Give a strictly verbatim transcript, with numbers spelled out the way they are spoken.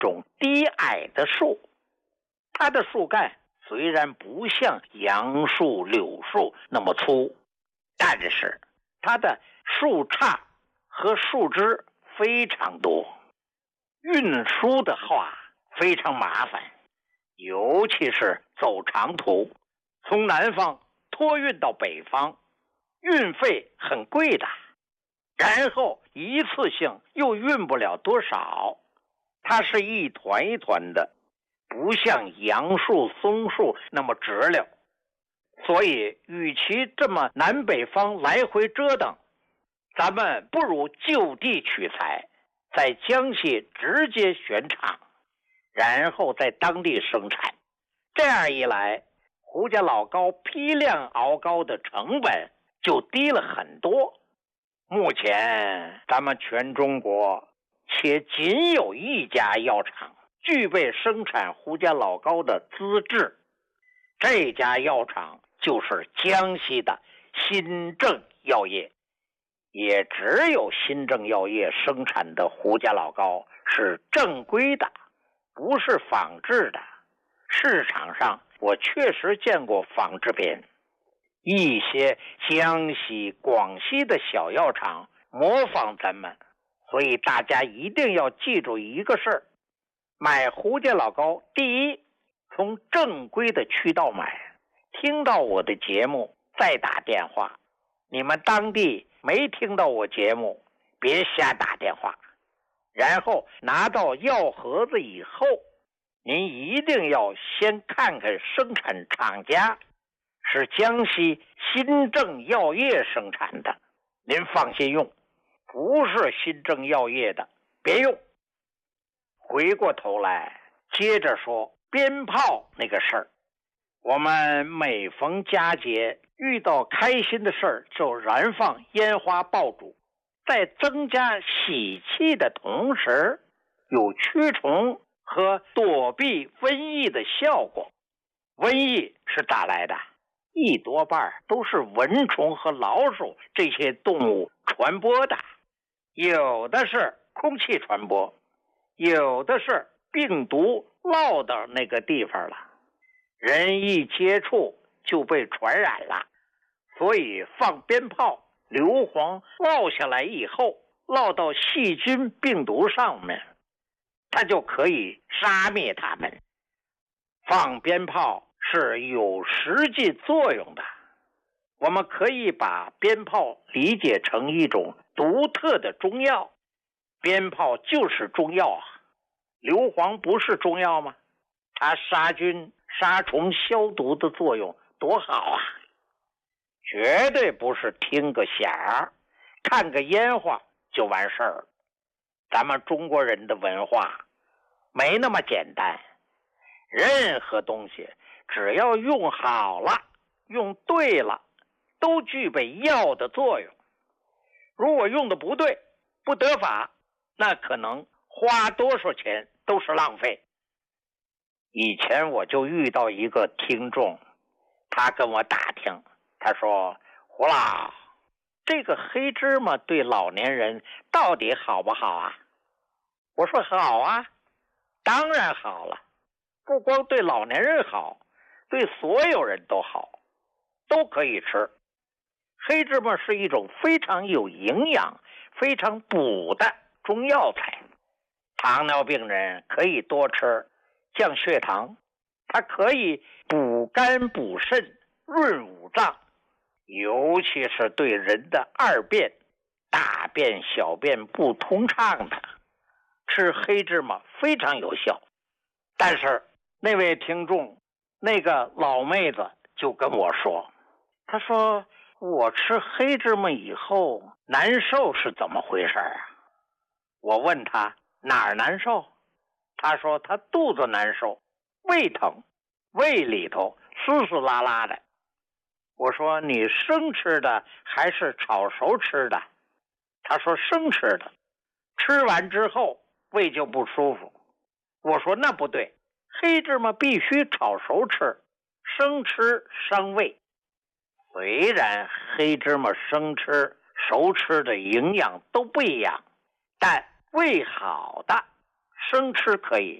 种低矮的树，它的树干虽然不像杨树、柳树那么粗，但是它的树杈和树枝非常多，运输的话非常麻烦，尤其是走长途，从南方托运到北方，运费很贵的，然后一次性又运不了多少，它是一团一团的，不像杨树、松树那么直溜。所以与其这么南北方来回折腾，咱们不如就地取材，在江西直接选厂，然后在当地生产。这样一来，胡家老糕批量熬糕的成本就低了很多。目前咱们全中国且仅有一家药厂具备生产胡家老糕的资质，这家药厂就是江西的新正药业。也只有新正药业生产的胡家老糕是正规的，不是仿制的。市场上我确实见过仿制品，一些江西、广西的小药厂模仿咱们，所以大家一定要记住一个事儿：买胡家老糕，第一，从正规的渠道买，听到我的节目再打电话。你们当地没听到我节目，别瞎打电话。然后拿到药盒子以后，您一定要先看看生产厂家是江西新正药业生产的，您放心用；不是新正药业的，别用。回过头来接着说鞭炮那个事儿，我们每逢佳节遇到开心的事儿，就燃放烟花爆竹，在增加喜气的同时，有驱虫和躲避瘟疫的效果。瘟疫是咋来的？一多半都是蚊虫和老鼠这些动物传播的，有的是空气传播，有的是病毒落到那个地方了，人一接触就被传染了。所以放鞭炮，硫磺落下来以后，落到细菌病毒上面，它就可以杀灭它们。放鞭炮是有实际作用的，我们可以把鞭炮理解成一种独特的中药。鞭炮就是中药啊，硫磺不是中药吗？它杀菌、杀虫、消毒的作用多好啊！绝对不是听个响儿、看个烟花就完事儿。咱们中国人的文化没那么简单，任何东西只要用好了、用对了，都具备药的作用。如果用的不对、不得法，那可能花多少钱都是浪费。以前我就遇到一个听众，他跟我打听，他说：胡老，这个黑芝麻对老年人到底好不好啊？我说好啊，当然好了，不光对老年人好，对所有人都好，都可以吃。黑芝麻是一种非常有营养、非常补的中药材，糖尿病人可以多吃，降血糖，它可以补肝补肾、润五脏，尤其是对人的二便、大便、小便不通畅的，吃黑芝麻非常有效。但是那位听众，那个老妹子就跟我说，她说我吃黑芝麻以后难受是怎么回事啊？我问她哪儿难受？她说她肚子难受，胃疼，胃里头丝丝拉拉的。我说你生吃的还是炒熟吃的？她说生吃的，吃完之后胃就不舒服。我说那不对，黑芝麻必须炒熟吃，生吃伤胃。虽然黑芝麻生吃、熟吃的营养都不一样，但胃好的生吃可以，